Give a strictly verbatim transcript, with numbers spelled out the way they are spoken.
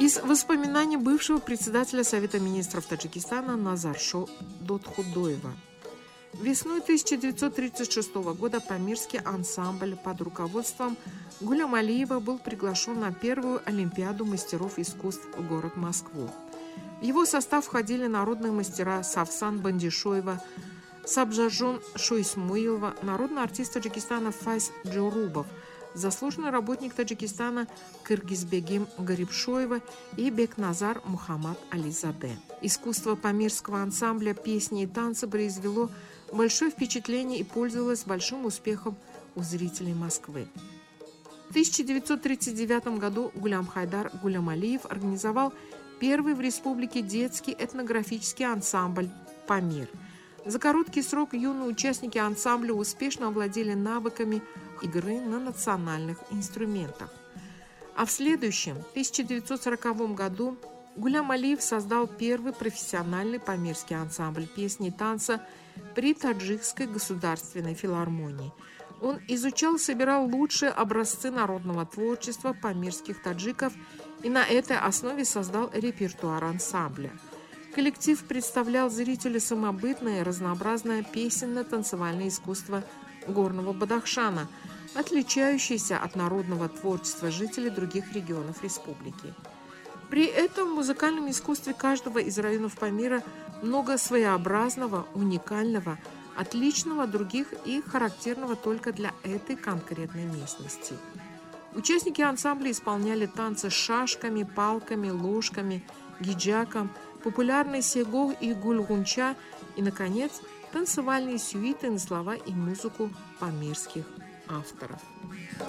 Из воспоминаний бывшего председателя Совета министров Таджикистана Назаршо Дотхудоева. Весной тысяча девятьсот тридцать шестого года памирский ансамбль под руководством Гулям Алиева был приглашен на первую Олимпиаду мастеров искусств в город Москву. В его состав входили народные мастера Савсан Бандишоева, Сабжажон Шойсмуилова, народный артист Таджикистана Файз Джорубов, заслуженный работник Таджикистана Кыргызбегим Гарибшоева и Бекназар Мухаммад Ализаде. Искусство памирского ансамбля песни и танцы произвело большое впечатление и пользовалось большим успехом у зрителей Москвы. В тысяча девятьсот тридцать девятом году Гулям Хайдар Гулям Алиев организовал первый в республике детский этнографический ансамбль «Памир». За короткий срок юные участники ансамбля успешно овладели навыками игры на национальных инструментах. А в следующем, тысяча девятьсот сороковом году, Гулям Алиев создал первый профессиональный памирский ансамбль песни и танца при Таджикской государственной филармонии. Он изучал и собирал лучшие образцы народного творчества памирских таджиков и на этой основе создал репертуар ансамбля. Коллектив представлял зрителю самобытное, разнообразное песенно-танцевальное искусство горного Бадахшана, отличающееся от народного творчества жителей других регионов республики. При этом в музыкальном искусстве каждого из районов Памира много своеобразного, уникального, отличного от других и характерного только для этой конкретной местности. Участники ансамбля исполняли танцы с шашками, палками, ложками, гиджаком, популярный сегол и гульгунча и, наконец, танцевальные сюиты на слова и музыку памирских авторов.